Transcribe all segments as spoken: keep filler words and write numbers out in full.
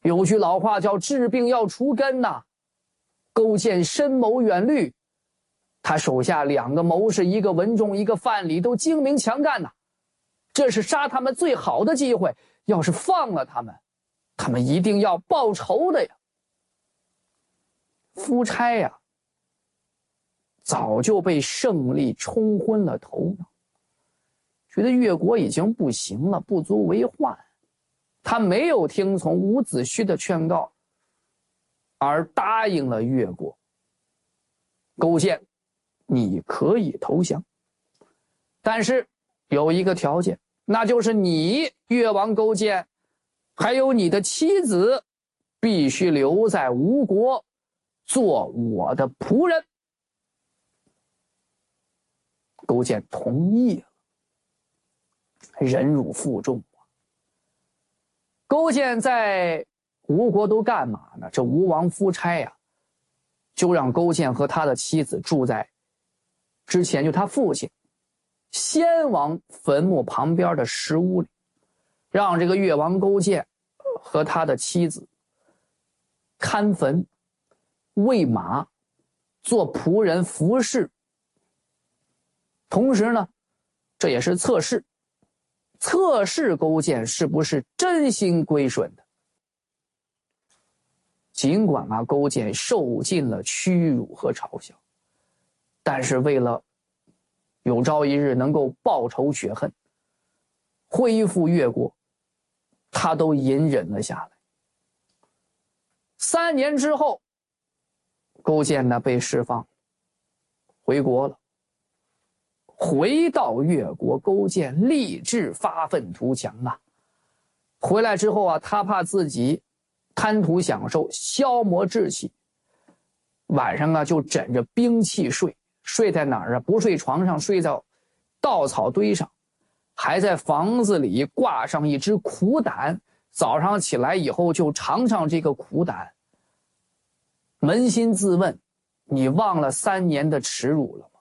有句老话叫治病要除根呐、啊。勾践深谋远虑，他手下两个谋士，一个文仲，一个范蠡，都精明强干呐、啊。这是杀他们最好的机会，要是放了他们，他们一定要报仇的呀。夫差呀，早就被胜利冲昏了头脑，觉得越国已经不行了，不足为患。他没有听从伍子胥的劝告，而答应了越国。勾践，你可以投降，但是有一个条件，那就是你越王勾践还有你的妻子必须留在吴国做我的仆人。勾践同意了，忍辱负重。勾践在吴国都干嘛呢？这吴王夫差呀，就让勾践和他的妻子住在之前就他父亲先王坟墓旁边的石屋里，让这个越王勾践和他的妻子看坟、喂马、做仆人服侍。同时呢，这也是测试测试勾践是不是真心归顺的。尽管啊，勾践受尽了屈辱和嘲笑，但是为了有朝一日能够报仇雪恨，恢复越国，他都隐忍了下来。三年之后，勾践呢被释放，回国了。回到越国，勾践立志发愤图强啊！回来之后啊，他怕自己贪图享受，消磨志气，晚上啊就枕着兵器睡，睡在哪儿啊？不睡床上，睡在稻草堆上，还在房子里挂上一只苦胆，早上起来以后就尝尝这个苦胆。扪心自问，你忘了三年的耻辱了吗？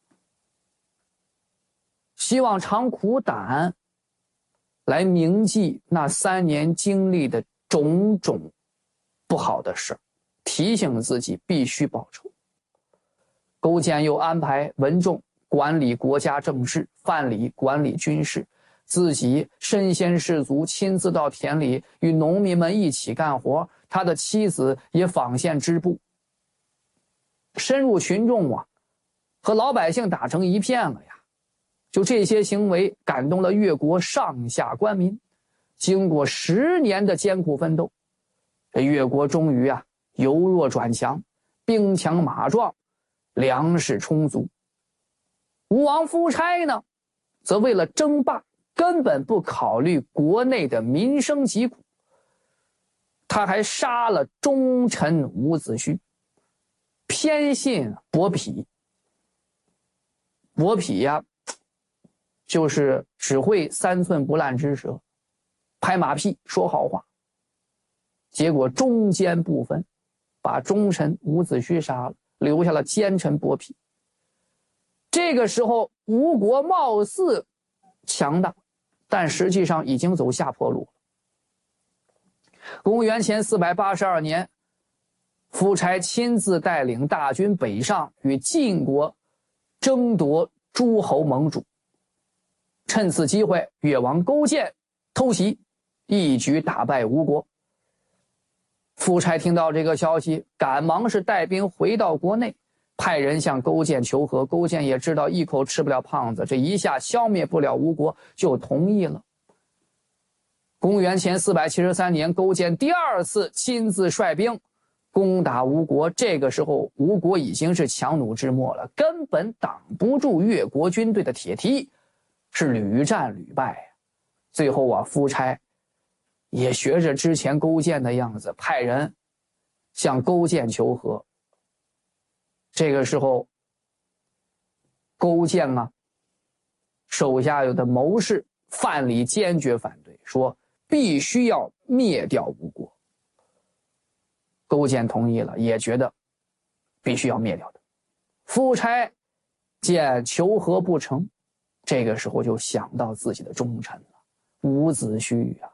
希望尝苦胆来铭记那三年经历的种种不好的事，提醒自己必须报仇。勾践又安排文仲管理国家政事，范蠡管理军事，自己身先士卒，亲自到田里与农民们一起干活，他的妻子也纺线织布，深入群众啊，和老百姓打成一片了呀。就这些行为感动了越国上下官民，经过十年的艰苦奋斗，这越国终于啊由弱转强，兵强马壮，粮食充足。吴王夫差呢，则为了争霸，根本不考虑国内的民生疾苦，他还杀了忠臣伍子胥，偏信伯嚭。伯嚭呀，就是只会三寸不烂之舌，拍马屁说好话，结果忠奸不分，把忠臣伍子胥杀了，留下了奸臣伯嚭。这个时候吴国貌似强大，但实际上已经走下坡路了。公元前四百八十二年，夫差亲自带领大军北上，与晋国争夺诸侯盟主。趁此机会，越王勾践偷袭，一举打败吴国。夫差听到这个消息，赶忙是带兵回到国内，派人向勾践求和。勾践也知道一口吃不了胖子，这一下消灭不了吴国，就同意了。公元前四百七十三年，勾践第二次亲自率兵攻打吴国。这个时候吴国已经是强弩之末了，根本挡不住越国军队的铁蹄，是屡战屡败。最后啊，夫差也学着之前勾践的样子，派人向勾践求和。这个时候勾践啊，手下有的谋士范蠡坚决反对，说必须要灭掉吴国。勾践同意了，也觉得必须要灭掉的。夫差见求和不成，这个时候就想到自己的忠臣了，伍子胥啊。